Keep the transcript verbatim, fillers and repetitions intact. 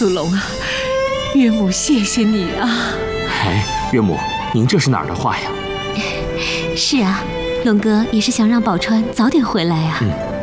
素龙啊，岳母谢谢你啊！ 哎，岳母，您这是哪儿的话呀？ 是啊，龙哥也是想让宝钏早点回来啊。 嗯。